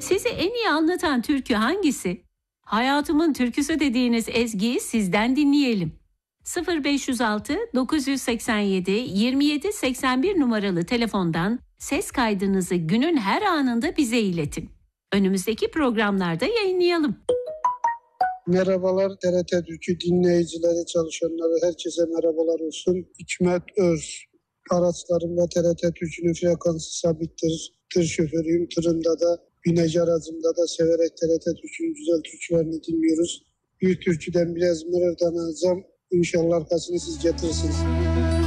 Sizi en iyi anlatan türkü hangisi? Hayatımın türküsü dediğiniz ezgiyi sizden dinleyelim. 0506 987 27 81 numaralı telefondan ses kaydınızı günün her anında bize iletin. Önümüzdeki programlarda yayınlayalım. Merhabalar TRT Türkü dinleyicileri, çalışanları, herkese merhabalar olsun. Hikmet Öz. Araçlarımda TRT Türkü'nün frekansı sabittir. Tır şoförüyüm. Tırımda da, bineci aracımda da severek TRT Türkü'nün güzel türkülerini dinliyoruz. Bir türküden biraz mırıldanacağım. İnşallah arkasını siz getirirsiniz.